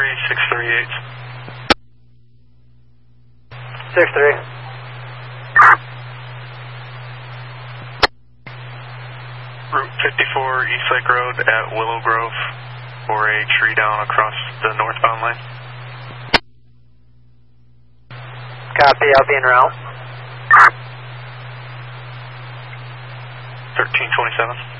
638. 6-3. Route 54 East Lake Road at Willow Grove for a tree down across the northbound lane. Copy, I'll be en route. 1327.